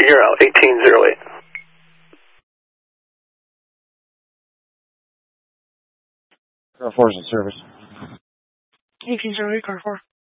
You're out, 1808. Car 4 is in service. 1808, car 4.